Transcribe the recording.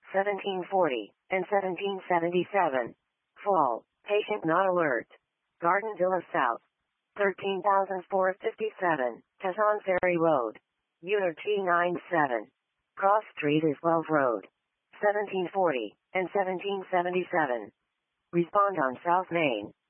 1740, and 1777. Fall, patient not alert. Garden Villa South. 13,457, Tazon Ferry Road. Unit T97. Cross Street is Wells Road. 1740, and 1777. Respond on South Main.